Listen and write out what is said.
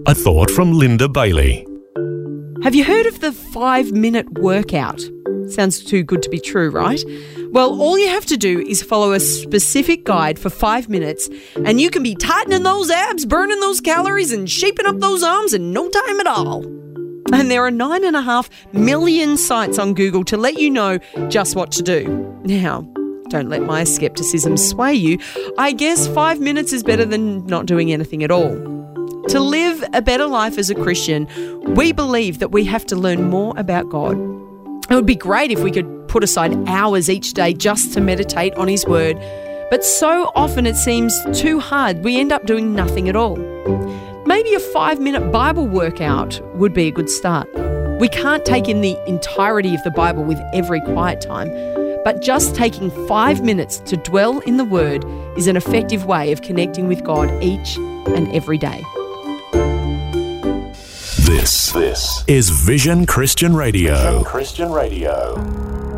A thought from Linda Bailey. Have you heard of the 5-minute workout? Sounds too good to be true, right? Well, all you have to do is follow a specific guide for 5 minutes and you can be tightening those abs, burning those calories and shaping up those arms in no time at all. And there are 9.5 million sites on Google to let you know just what to do. Now, don't let my skepticism sway you. I guess 5 minutes is better than not doing anything at all. To live a better life as a Christian, we believe that we have to learn more about God. It would be great if we could put aside hours each day just to meditate on His Word, but so often it seems too hard. We end up doing nothing at all. Maybe a 5-minute Bible workout would be a good start. We can't take in the entirety of the Bible with every quiet time, but just taking 5 minutes to dwell in the Word is an effective way of connecting with God each and every day. This is Vision Christian Radio. Vision Christian Radio.